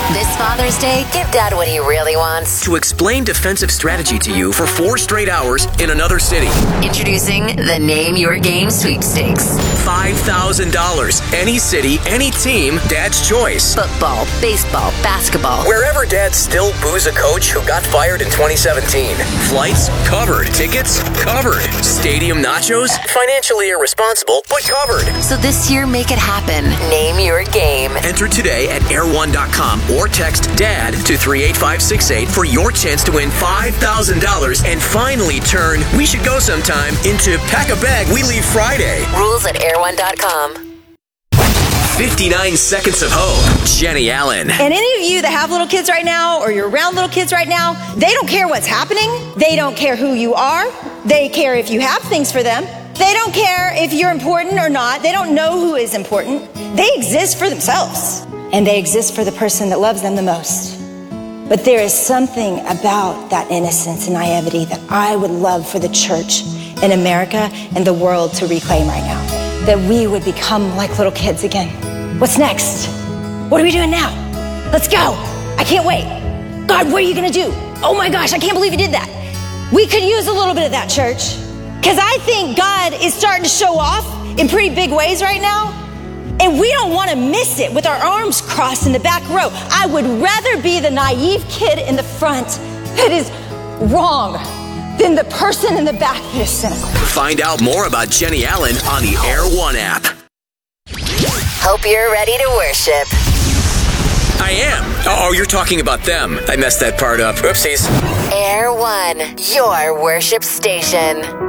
This Father's Day, give Dad what he really wants. To explain defensive strategy to you for 4 straight hours in another city. Introducing the Name Your Game Sweepstakes. $5,000. Any city, any team, Dad's choice. Football, baseball, basketball. Wherever Dad still boos a coach who got fired in 2017. Flights covered. Tickets covered. Stadium nachos? Financially irresponsible, but covered. So this year, make it happen. Name your game. Enter today at air1.com or text DAD to 38568 for your chance to win $5,000 and finally turn "we should go sometime" into "pack a bag, we leave Friday." Rules at air1.com. 59 Seconds of Hope. Jenny Allen. And any of you that have little kids right now, or you're around little kids right now, they don't care what's happening. They don't care who you are. They care if you have things for them. They don't care if you're important or not. They don't know who is important. They exist for themselves. And they exist for the person that loves them the most. But there is something about that innocence and naivety that I would love for the church in America and the world to reclaim right now. That we would become like little kids again. What's next? What are we doing now? Let's go. I can't wait. God, what are you going to do? Oh my gosh, I can't believe you did that. We could use a little bit of that, church. Because I think God is starting to show off in pretty big ways right now. And we don't want to miss it with our arms crossed in the back row. I would rather be the naive kid in the front that is wrong than the person in the back that is cynical. Find out more about Jenny Allen on the Air One app. Hope you're ready to worship. I am. Oh, you're talking about them. I messed that part up. Oopsies. Air One, your worship station.